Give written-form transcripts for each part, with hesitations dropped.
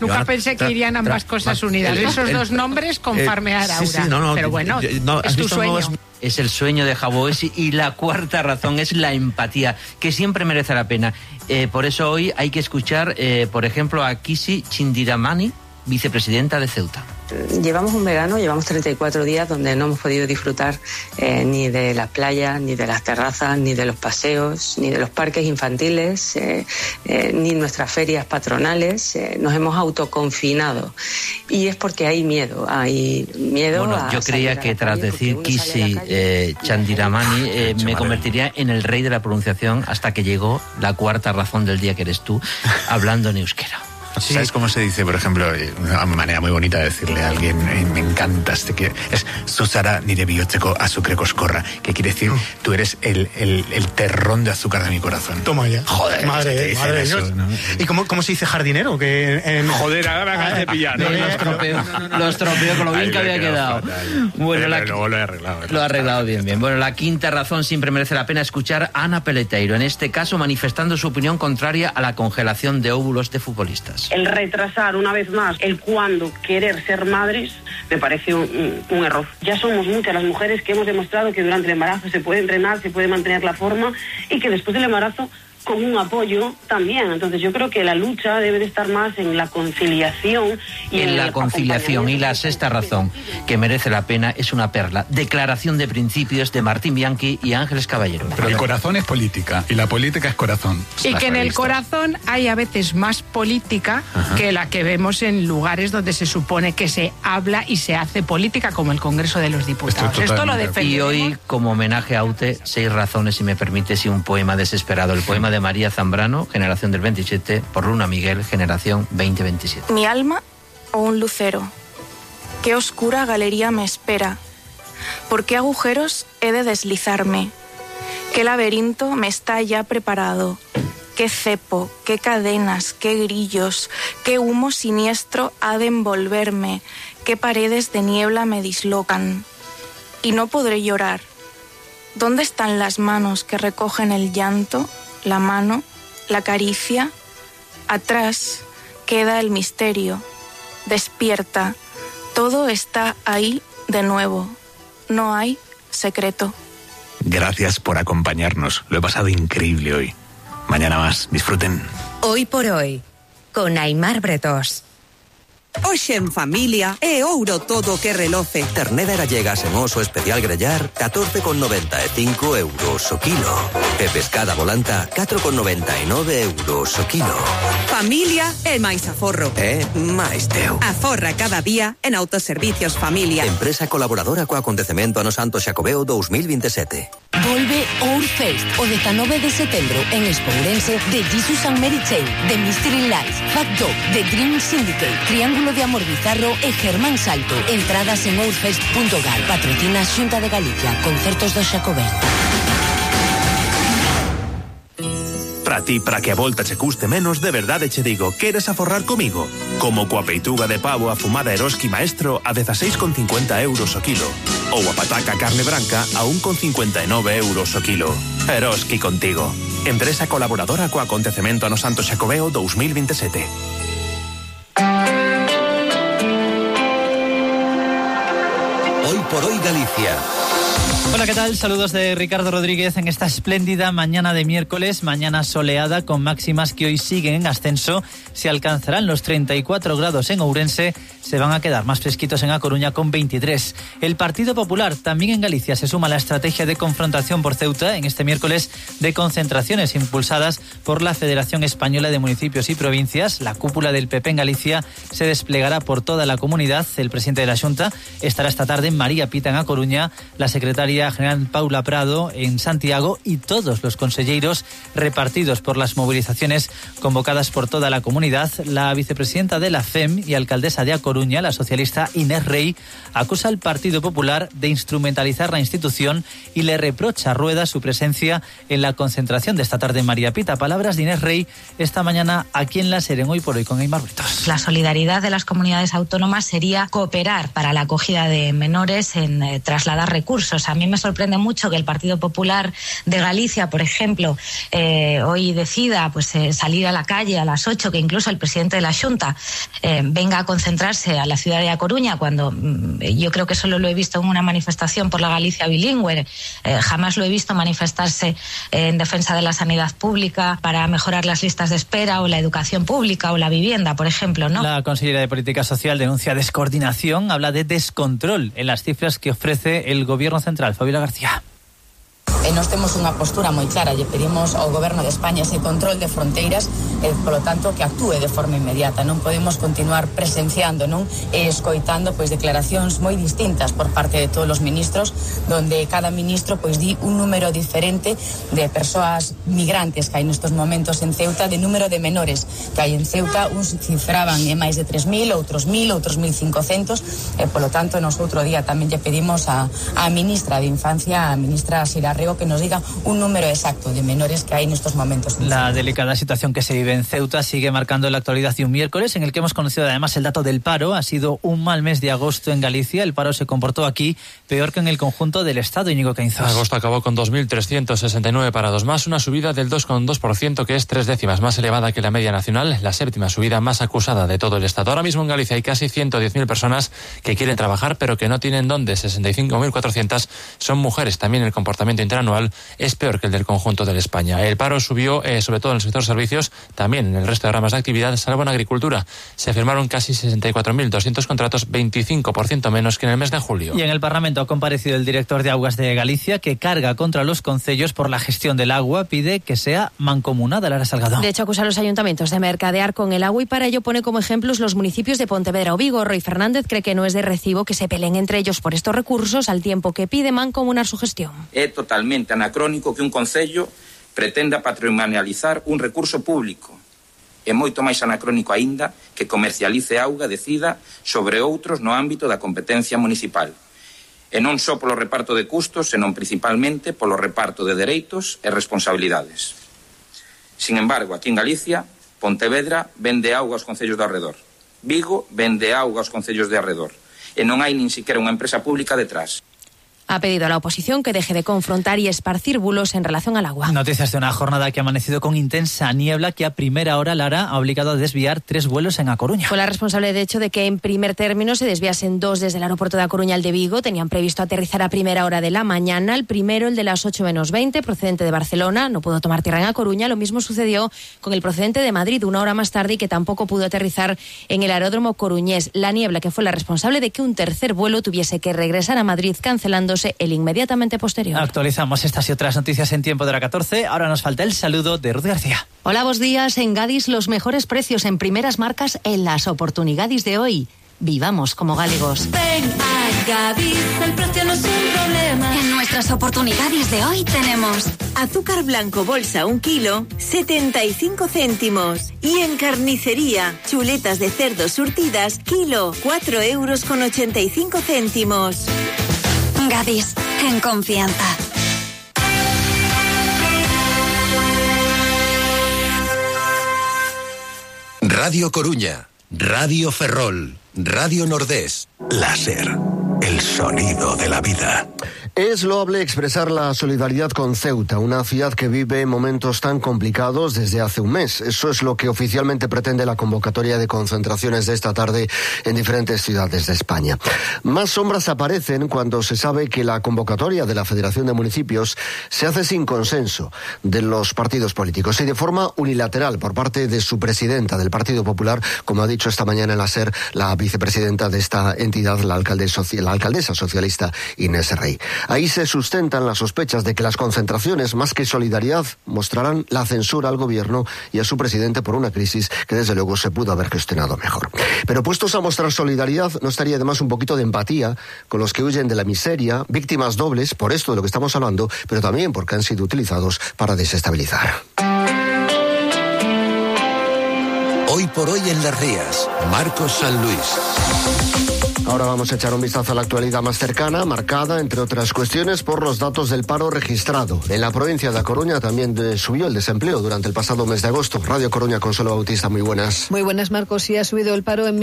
Nunca pensé que irían ambas cosas unidas. Esos dos nombres con Farmear Aura. Sí, pero bueno, es tu sueño. Es el sueño de Javoes. Y la cuarta razón es la empatía, que siempre merece la pena. Por eso hoy hay que escuchar, por ejemplo, a Kisi Chindiramani, vicepresidenta de Ceuta. Llevamos un verano, llevamos 34 días donde no hemos podido disfrutar ni de las playas, ni de las terrazas, ni de los paseos, ni de los parques infantiles, ni nuestras ferias patronales. Nos hemos autoconfinado y es porque hay miedo. Bueno, yo creía que tras decir Kisi Chindiramani me convertiría en el rey de la pronunciación hasta que llegó la cuarta razón del día, que eres tú, hablando en euskera. Sí. ¿Sabes cómo se dice, por ejemplo, una manera muy bonita de decirle a alguien, me encantas, es Susara nire bihotzeko azukre koskorra, que quiere decir, tú eres el terrón de azúcar de mi corazón. Toma ya. Joder, madre Dios. ¿No? ¿Y cómo se dice jardinero? Joder, ahora me acabas de pillar. Los tropeo con lo bien que había quedado. Bueno, luego lo he arreglado. Lo ha arreglado bien. Bueno, la quinta razón, siempre merece la pena escuchar a Ana Peleteiro, en este caso manifestando su opinión contraria a la congelación de óvulos de futbolistas. El retrasar una vez más el cuándo querer ser madres me parece un error. Ya somos muchas las mujeres que hemos demostrado que durante el embarazo se puede entrenar, se puede mantener la forma y que después del embarazo con un apoyo también. Entonces yo creo que la lucha debe de estar más en la conciliación y en la conciliación. Y la sexta razón que merece la pena es una perla: Declaración de Principios de Martín Bianchi y Ángeles Caballero. Pero el corazón es política y la política es corazón. Y que en el corazón hay a veces más política que la que vemos en lugares donde se supone que se habla y se hace política, como el Congreso de los Diputados. Esto lo defendemos. Y hoy, como homenaje a Aute, 6 razones, si me permites, y un poema desesperado. El poema de María Zambrano, generación del 27, por Luna Miguel, generación 2027. Mi alma o un lucero. Qué oscura galería me espera. ¿Por qué agujeros he de deslizarme? ¿Qué laberinto me está ya preparado? ¿Qué cepo, qué cadenas, qué grillos, qué humo siniestro ha de envolverme? ¿Qué paredes de niebla me dislocan? Y no podré llorar. ¿Dónde están las manos que recogen el llanto? La mano, la caricia. Atrás queda el misterio. Despierta. Todo está ahí de nuevo. No hay secreto. Gracias por acompañarnos. Lo he pasado increíble hoy. Mañana más. Disfruten. Hoy por hoy, con Aimar Bretós. Hoxe en familia é ouro todo que reloce. Ternera gallegas en oso especial grellar 14,95 euros o kilo. E pescada volanta 4,99 euros o kilo. Familia é máis aforro. É máis teu. Aforra cada día en Autoservicios Familia. Empresa colaboradora co acontecemento ano Santo Xacobeo 2027. Volve Outfest o 19 de setembro en Espourense de Jesus and Mary Chain, The Mystery Lies, Fat Dog, The Dream Syndicate, Triángulo de Amor Bizarro e Germán Salto. Entradas en outfest.gal. Patrocina Xunta de Galicia. Concertos do Xacobeo. Para ti, para que a volta che custe menos, de verdade che digo, queres aforrar comigo? Como coa peituga de pavo afumada Eroski Maestro a 16,50 euros o kilo. Ou a pataca carne branca a 1,59 euros o kilo. Eroski contigo. Empresa colaboradora co acontecemento ano Santo Xacobeo 2027. Hoy por hoy Galicia. Hola, ¿qué tal? Saludos de Ricardo Rodríguez en esta espléndida mañana de miércoles, mañana soleada con máximas que hoy siguen en ascenso. Se alcanzarán los 34 grados en Ourense, se van a quedar más fresquitos en A Coruña con 23. El Partido Popular también en Galicia se suma a la estrategia de confrontación por Ceuta en este miércoles de concentraciones impulsadas por la Federación Española de Municipios y Provincias. La cúpula del PP en Galicia se desplegará por toda la comunidad. El presidente de la Xunta estará esta tarde en María Pita en A Coruña, la secretaria general Paula Prado en Santiago y todos los conselleiros repartidos por las movilizaciones convocadas por toda la comunidad. La vicepresidenta de la FEM y alcaldesa de A Coruña, la socialista Inés Rey, acusa al Partido Popular de instrumentalizar la institución y le reprocha a Rueda su presencia en la concentración de esta tarde en María Pita. Palabras de Inés Rey esta mañana aquí en La Seren, Hoy por Hoy con Aimar Bretós. La solidaridad de las comunidades autónomas sería cooperar para la acogida de menores en trasladar recursos a mí me sorprende mucho que el Partido Popular de Galicia, por ejemplo, hoy decida pues salir a la calle a las 8, que incluso el presidente de la Xunta venga a concentrarse a la ciudad de A Coruña, cuando yo creo que solo lo he visto en una manifestación por la Galicia bilingüe. Jamás lo he visto manifestarse en defensa de la sanidad pública, para mejorar las listas de espera o la educación pública o la vivienda, por ejemplo, ¿no? La consellera de Política Social denuncia descoordinación, habla de descontrol en las cifras que ofrece el Gobierno central. Fabiola García. Nós temos unha postura moi clara, lle pedimos ao Goberno de España ese control de fronteiras, polo tanto que actúe de forma inmediata. Non podemos continuar presenciando, non, e escoitando pois declaracións moi distintas por parte de todos os ministros, donde cada ministro pois di un número diferente de persoas migrantes que hai nestes momentos en Ceuta, de número de menores que hai en Ceuta. Uns cifraban en máis de 3.000, outros 1.000, outros 1.500, e polo tanto nos outro día tamén lle pedimos a ministra de Infancia, a ministra Sira Rego, que nos diga un número exacto de menores que hay en estos momentos. La delicada situación que se vive en Ceuta sigue marcando la actualidad de un miércoles en el que hemos conocido además el dato del paro. Ha sido un mal mes de agosto en Galicia. El paro se comportó aquí peor que en el conjunto del Estado. Íñigo Caínzos. Agosto acabó con 2.369 parados más, una subida del 2,2%, que es 3 décimas más elevada que la media nacional, la séptima subida más acusada de todo el Estado. Ahora mismo en Galicia hay casi 110.000 personas que quieren trabajar pero que no tienen dónde. 65.400 son mujeres. También el comportamiento interanual es peor que el del conjunto de España. El paro subió sobre todo en el sector servicios, también en el resto de ramas de actividad, salvo en agricultura. Se firmaron casi 64.200 contratos, 25% menos que en el mes de julio. Y en el Parlamento ha comparecido el director de Aguas de Galicia, que carga contra los concellos por la gestión del agua, pide que sea mancomunada. Lara Salgado. De hecho, acusa a los ayuntamientos de mercadear con el agua y para ello pone como ejemplos los municipios de Pontevedra o Vigo. Roy Fernández cree que no es de recibo que se peleen entre ellos por estos recursos, al tiempo que pide mancomunar su gestión. Es totalmente anacrónico que un concello pretenda patrimonializar un recurso público. É moito máis anacrónico aínda que comercialice auga, decida sobre outros no ámbito da competencia municipal. E non só polo reparto de custos, senón principalmente polo reparto de dereitos e responsabilidades. Sin embargo, aquí en Galicia, Pontevedra vende auga aos concellos de arredor. Vigo vende auga aos concellos de arredor. E non hai nin siquiera unha empresa pública detrás. Ha pedido a la oposición que deje de confrontar y esparcir bulos en relación al agua. Noticias de una jornada que ha amanecido con intensa niebla que a primera hora, Lara, ha obligado a desviar 3 vuelos en A Coruña. Fue la responsable, de hecho, de que en primer término se desviasen 2 desde el aeropuerto de A Coruña al de Vigo. Tenían previsto aterrizar a primera hora de la mañana. El primero, el de las 8 menos 20, procedente de Barcelona, no pudo tomar tierra en A Coruña. Lo mismo sucedió con el procedente de Madrid 1 hora más tarde y que tampoco pudo aterrizar en el aeródromo coruñés. La niebla que fue la responsable de que un tercer vuelo tuviese que regresar a Madrid, cancelándose el inmediatamente posterior. Actualizamos estas y otras noticias en tiempo de la 14. Ahora nos falta el saludo de Ruth García. Hola, buenos días. En Gadis, los mejores precios en primeras marcas en las oportunidades de hoy. Vivamos como galegos. Ven a Gadis, el precio no es un problema. En nuestras oportunidades de hoy tenemos azúcar blanco bolsa 1 kilo, 75 céntimos. Y en carnicería, chuletas de cerdo surtidas, kilo, 4,85 €. Gadis, en confianza. Radio Coruña, Radio Ferrol, Radio Nordés, Láser, el sonido de la vida. Es loable expresar la solidaridad con Ceuta, una ciudad que vive momentos tan complicados desde hace un mes. Eso es lo que oficialmente pretende la convocatoria de concentraciones de esta tarde en diferentes ciudades de España. Más sombras aparecen cuando se sabe que la convocatoria de la Federación de Municipios se hace sin consenso de los partidos políticos y de forma unilateral por parte de su presidenta del Partido Popular, como ha dicho esta mañana en la SER la vicepresidenta de esta entidad, la alcaldesa socialista Inés Rey. Ahí se sustentan las sospechas de que las concentraciones, más que solidaridad, mostrarán la censura al gobierno y a su presidente por una crisis que desde luego se pudo haber gestionado mejor. Pero puestos a mostrar solidaridad, no estaría de más un poquito de empatía con los que huyen de la miseria, víctimas dobles por esto de lo que estamos hablando, pero también porque han sido utilizados para desestabilizar. Hoy por hoy en Las Rías, Marcos San Luis. Ahora vamos a echar un vistazo a la actualidad más cercana, marcada, entre otras cuestiones, por los datos del paro registrado. En la provincia de A Coruña también subió el desempleo durante el pasado mes de agosto. Radio Coruña, Consuelo Bautista, muy buenas. Muy buenas, Marcos. Sí, ha subido el paro en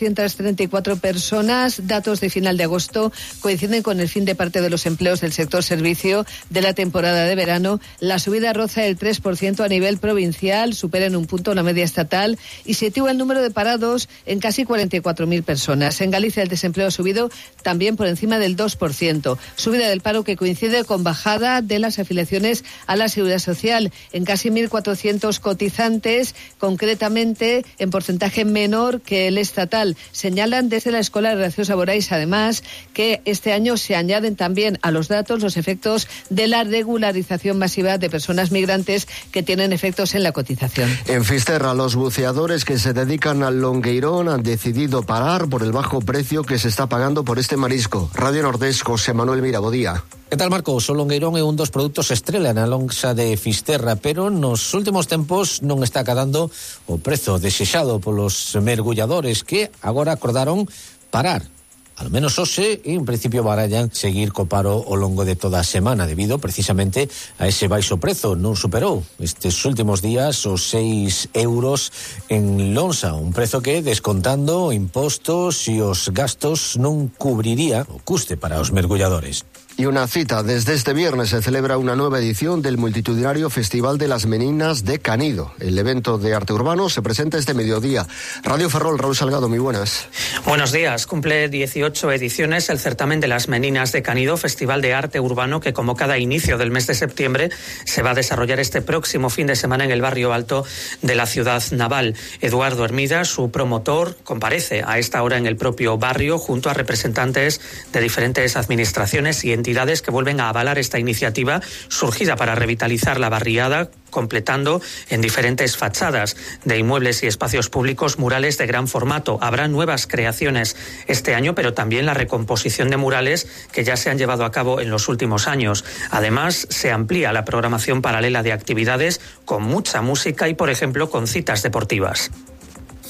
1.234 personas. Datos de final de agosto coinciden con el fin de parte de los empleos del sector servicio de la temporada de verano. La subida roza el 3% a nivel provincial, supera en un punto la media estatal y sitúa el número de parados en casi 44.000 personas. En Galicia el desempleo ha subido también por encima del 2%. Subida del paro que coincide con bajada de las afiliaciones a la Seguridad Social en casi 1.400 cotizantes, concretamente en porcentaje menor que el estatal. Señalan desde la Escuela de Relaciones Laborais, además, que este año se añaden también a los datos los efectos de la regularización masiva de personas migrantes que tienen efectos en la cotización. En Fisterra, los buceadores que se dedican al longueirón han decidido parar por el bajo precio que se está pagando por este marisco. Radio Nordés, José Manuel Mirabodía. Que tal, Marcos? O longueirón é un dos produtos estrela na lonxa de Fisterra, pero nos últimos tempos non está acadando o prezo desexado polos mergulladores que agora acordaron parar. Al menos hoxe, en principio barallan seguir co paro ao longo de toda a semana debido precisamente a ese baixo prezo. Non superou estes últimos días os 6 euros en lonxa, un prezo que, descontando impostos e os gastos, non cubriría o custe para os mergulladores. Y una cita, desde este viernes se celebra una nueva edición del multitudinario Festival de las Meninas de Canido. El evento de arte urbano se presenta este mediodía. Radio Ferrol, Raúl Salgado, muy buenas. Buenos días. Cumple 18 ediciones el certamen de las Meninas de Canido, festival de arte urbano que, como cada inicio del mes de septiembre, se va a desarrollar este próximo fin de semana en el barrio alto de la ciudad naval. Eduardo Hermida, su promotor, comparece a esta hora en el propio barrio junto a representantes de diferentes administraciones y entidades que vuelven a avalar esta iniciativa surgida para revitalizar la barriada, completando en diferentes fachadas de inmuebles y espacios públicos murales de gran formato. Habrá nuevas creaciones este año, pero también la recomposición de murales que ya se han llevado a cabo en los últimos años. Además, se amplía la programación paralela de actividades con mucha música y, por ejemplo, con citas deportivas.